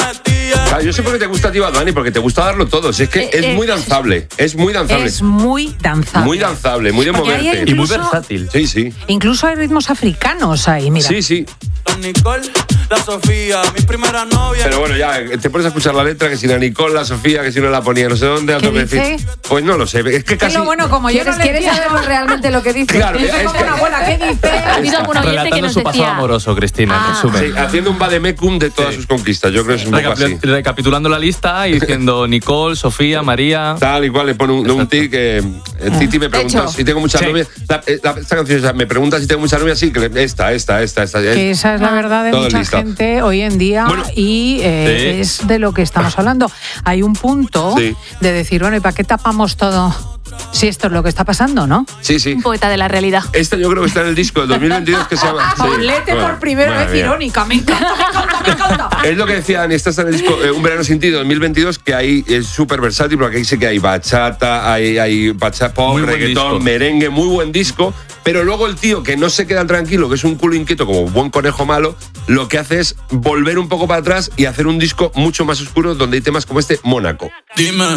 Claro, yo sé por qué te gusta a ti Bad Bunny, porque te gusta darlo todo. Si es que es muy danzable. Es muy danzable. Es muy danzable. Muy danzable, muy de Porque moverte. Y muy versátil. Sí, sí. Incluso hay ritmos africanos ahí, mira. Sí, sí. La Nicole, la Sofía, mi primera novia. Pero bueno, ya te pones a escuchar la letra, que si la Nicole, la Sofía, que si no la ponía no sé dónde. ¿Qué dice? Pues no lo sé. Es que Es casi... lo bueno, como yo no le ¿Quieres entiendo. saber realmente lo que dice? Claro, Yo soy es como que- una abuela, ¿qué dice? Ha habido algún oyente que Relatando nos su pasado decía... amoroso, Cristina, en resumen. Sí, haciendo un vademecum de todas sus conquistas. Yo creo que es un poco así. Recapitulando la lista y diciendo Nicole, Sofía, María. Tal y cual, le pone un tic que Titi me pregunta Hecho. si tengo muchas Sí. novias. Esta canción, o sea, me pregunta si tengo muchas novias, sí, que esta. Que esa es la verdad de Todo mucha listo. gente hoy en día Bueno, y es de lo que estamos hablando. Hay un punto Sí. de decir, bueno, ¿y para qué tapamos todo? Si esto es lo que está pasando, ¿no? Sí, sí. Un poeta de la realidad. Esta yo creo que está en el disco del 2022 que se llama... Sí, Paulete bueno, por primera madre vez mía. irónica. Me encanta, me encanta, me encanta. Es lo que decía Dani, esta está en el disco Un verano sin ti de 2022, que ahí es súper versátil, porque ahí sí que hay bachata, hay pop, Muy buen reggaetón, disco. merengue, muy buen disco, pero luego el tío que no se queda tranquilo, que es un culo inquieto como buen conejo malo, lo que hace es volver un poco para atrás y hacer un disco mucho más oscuro donde hay temas como este, Mónaco. Dime,